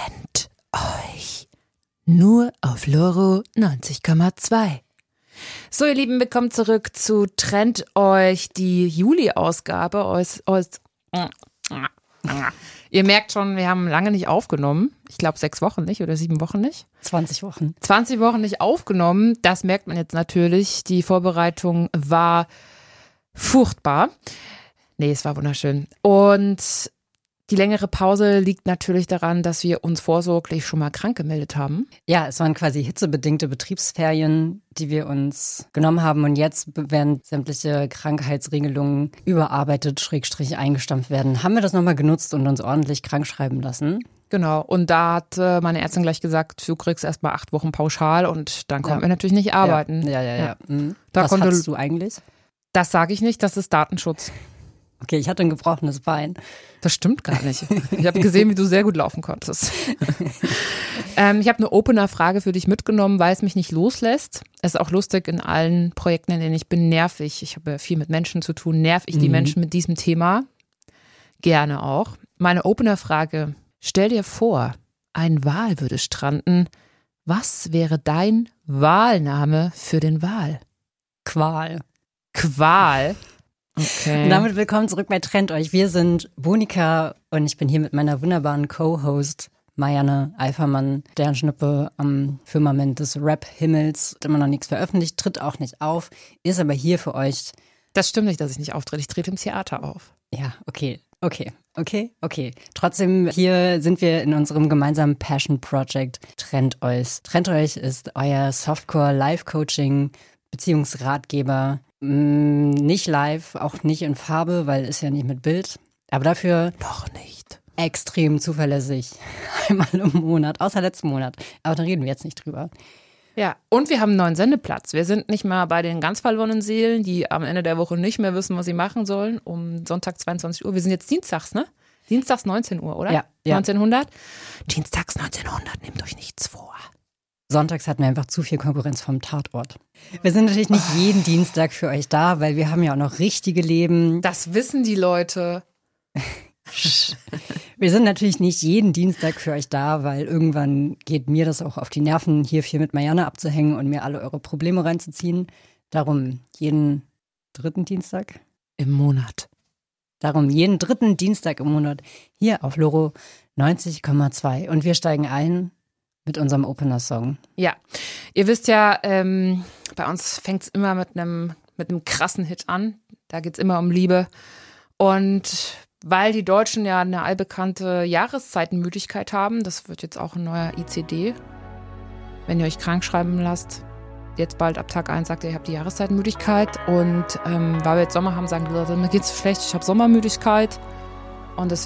Trennt euch. Nur auf Loro 90,2. So, ihr Lieben, willkommen zurück zu Trennt euch, die Juli-Ausgabe. Ihr merkt schon, wir haben lange nicht aufgenommen. Ich glaube 6 Wochen nicht oder 7 Wochen nicht. 20 Wochen. 20 Wochen nicht aufgenommen. Das merkt man jetzt natürlich. Die Vorbereitung war furchtbar. Nee, es war wunderschön. Und die längere Pause liegt natürlich daran, dass wir uns vorsorglich schon mal krank gemeldet haben. Ja, es waren quasi hitzebedingte Betriebsferien, die wir uns genommen haben. Und jetzt werden sämtliche Krankheitsregelungen überarbeitet, / eingestampft werden. Haben wir das nochmal genutzt und uns ordentlich krank schreiben lassen? Genau, und da hat meine Ärztin gleich gesagt, du kriegst erstmal 8 Wochen pauschal und dann konnten wir natürlich nicht arbeiten. Ja. Mhm. Was hattest du eigentlich? Das sage ich nicht, das ist Datenschutz. Okay, ich hatte ein gebrochenes Bein. Das stimmt gar nicht. Ich habe gesehen, wie du sehr gut laufen konntest. Ich habe eine Opener-Frage für dich mitgenommen, weil es mich nicht loslässt. Es ist auch lustig, in allen Projekten, in denen ich bin, nerv ich. Ich habe ja viel mit Menschen zu tun. Nerv ich die Menschen mit diesem Thema? Gerne auch. Meine Opener-Frage: Stell dir vor, ein Wal würde stranden. Was wäre dein Wahlname für den Wal? Qual. Qual? Okay. Und damit willkommen zurück bei Trennt euch. Wir sind Bonika und ich bin hier mit meiner wunderbaren Co-Host Marianne Alfermann, deren Schnuppe am Firmament des Rap-Himmels. Hat immer noch nichts veröffentlicht, tritt auch nicht auf, ist aber hier für euch. Das stimmt nicht, dass ich nicht auftrete. Ich trete im Theater auf. Ja, okay. Trotzdem, hier sind wir in unserem gemeinsamen Passion-Project Trennt euch. Trennt euch ist euer Softcore-Live-Coaching, Beziehungsratgeber. Nicht live, auch nicht in Farbe, weil ist ja nicht mit Bild. Aber dafür noch nicht. Extrem zuverlässig. Einmal im Monat, außer letzten Monat. Aber da reden wir jetzt nicht drüber. Ja, und wir haben einen neuen Sendeplatz. Wir sind nicht mehr bei den ganz verlorenen Seelen, die am Ende der Woche nicht mehr wissen, was sie machen sollen, um Sonntag 22 Uhr. Wir sind jetzt dienstags, ne? Dienstags 19 Uhr, oder? Ja. 1900? Dienstags 1900, nehmt euch nichts vor. Sonntags hatten wir einfach zu viel Konkurrenz vom Tatort. Wir sind natürlich nicht jeden Dienstag für euch da, weil wir haben ja auch noch richtige Leben. Das wissen die Leute. Wir sind natürlich nicht jeden Dienstag für euch da, weil irgendwann geht mir das auch auf die Nerven, hier viel mit Marianne abzuhängen und mir alle eure Probleme reinzuziehen. Darum jeden 3. Dienstag im Monat. Darum jeden 3. Dienstag im Monat hier auf Loro 90,2. Und wir steigen ein mit unserem Opener-Song. Ja, ihr wisst ja, bei uns fängt es immer mit einem krassen Hit an. Da geht es immer um Liebe. Und weil die Deutschen ja eine allbekannte Jahreszeitenmüdigkeit haben, das wird jetzt auch ein neuer ICD, wenn ihr euch krank schreiben lasst, jetzt bald ab Tag 1 sagt ihr, ihr habt die Jahreszeitenmüdigkeit. Und weil wir jetzt Sommer haben, sagen die Leute, mir geht's schlecht, ich habe Sommermüdigkeit. Und das